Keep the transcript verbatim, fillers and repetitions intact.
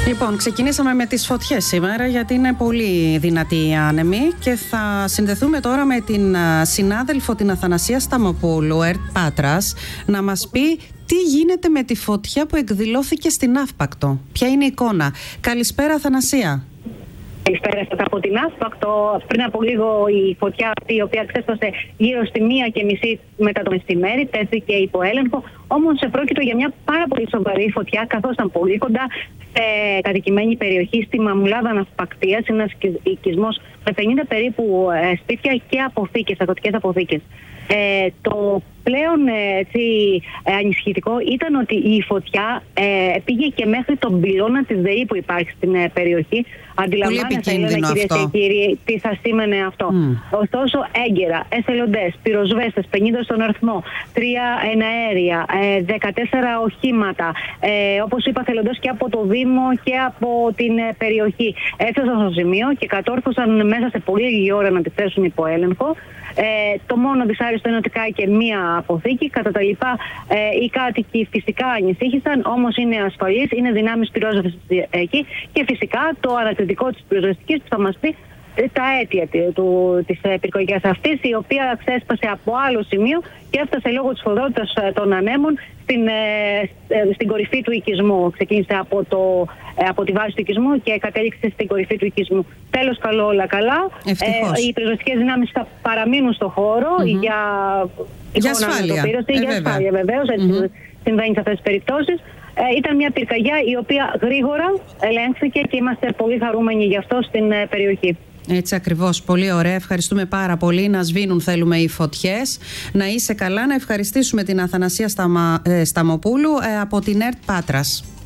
Λοιπόν, ξεκινήσαμε με τις φωτιές σήμερα γιατί είναι πολύ δυνατή η άνεμη και θα συνδεθούμε τώρα με την συνάδελφο την Αθανασία Σταμοπούλου, ΕΡΤ Πάτρας, να μας πει τι γίνεται με τη φωτιά που εκδηλώθηκε στην Αύπακτο. Ποια είναι η εικόνα? Καλησπέρα, Αθανασία. Καλησπέρα σας από την Αύπακτο. Πριν από λίγο η φωτιά αυτή, η οποία ξέσπασε γύρω στη μία και μισή μετά το μεσημέρι, τέθηκε υπό έλεγχο. Όμως πρόκειται για μια πάρα πολύ σοβαρή φωτιά, καθώς ήταν πολύ κοντά σε κατοικημένη περιοχή στη Μαμουλάδα Ναυπακτίας. Είναι ένας οικισμός με πενήντα περίπου σπίτια και αποθήκες, αγροτικές αποθήκες. Ε, το πλέον έτσι, ε, ανησυχητικό ήταν ότι η φωτιά ε, πήγε και μέχρι τον πυλώνα της ΔΕΗ που υπάρχει στην ε, περιοχή. Αντιλαμβάνεστε, Ελένα, κυρίες και κύριοι, τι θα σήμαινε αυτό. Mm. Ωστόσο, έγκαιρα, εθελοντές, πυροσβέστες, πενήντα στον αριθμό, τρία εναέρια, ε, δεκατέσσερα οχήματα, ε, όπως είπα, εθελοντές και από το Δήμο και από την ε, περιοχή έφτασαν στο σημείο και κατόρθωσαν μέσα σε πολύ λίγη ώρα να τη θέσουν υπό έλεγχο. Ε, το μόνο δυσάρεστο είναι ότι κάει και μία αποθήκη. Κατά τα λοιπά, ε, οι κάτοικοι φυσικά ανησύχησαν, όμως είναι ασφαλείς, είναι δυνάμεις πυρόσβεσης εκεί και φυσικά το ανακριτικό της πυροσβεστικής που θα μας πει τα αίτια του, της πυρκαγιάς αυτής, η οποία ξέσπασε από άλλο σημείο και έφτασε λόγω της σφοδρότητας των ανέμων στην, ε, στην κορυφή του οικισμού. Ξεκίνησε από, το, ε, από τη βάση του οικισμού και κατέληξε στην κορυφή του οικισμού. Τέλος καλό, όλα καλά. Ε, οι πυροσβεστικές δυνάμεις θα παραμείνουν στο χώρο mm-hmm. για, για ασφάλεια. Ε, για ασφάλεια βεβαίως, έτσι mm-hmm. συμβαίνει σε αυτές τις περιπτώσεις. Ε, ήταν μια πυρκαγιά η οποία γρήγορα ελέγχθηκε και είμαστε πολύ χαρούμενοι γι' αυτό στην ε, περιοχή. Έτσι ακριβώς, πολύ ωραία. Ευχαριστούμε πάρα πολύ. Να σβήνουν θέλουμε οι φωτιές. Να είσαι καλά. Να ευχαριστήσουμε την Αθανασία Σταμα... ε, Σταμοπούλου ε, από την ΕΡΤ Πάτρας.